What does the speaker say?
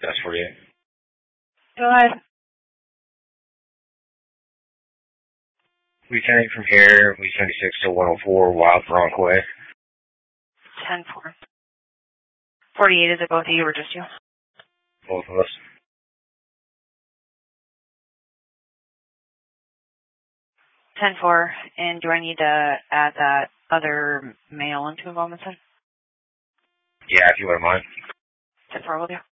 That's 48. Go ahead. We came from here, we 76 to 104 Wild Bronc Way. 10-4. 48, is it both of you or just you? Both of us. 10-4, and do I need to add that other male into involvement then? Yeah, if you wouldn't mind. 10-4 will do.